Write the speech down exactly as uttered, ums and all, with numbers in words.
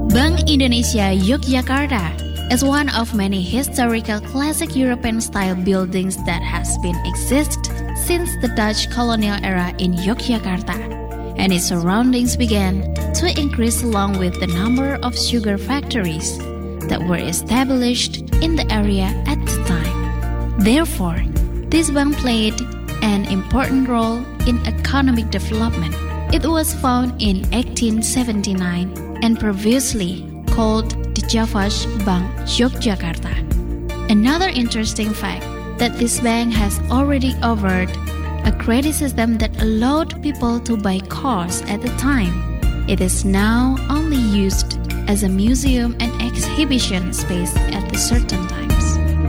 Bank Indonesia Yogyakarta is one of many historical classic European-style buildings that has been exist since the Dutch colonial era in Yogyakarta, and its surroundings began to increase along with the number of sugar factories that were established in the area at the time. Therefore, this bank played an important role in economic development. It was founded in eighteen seventy-nine and previously called the Javash Bank Yogyakarta. Another interesting fact that this bank has already offered a credit system that allowed people to buy cars at the time. It is now only used as a museum and exhibition space at a certain time.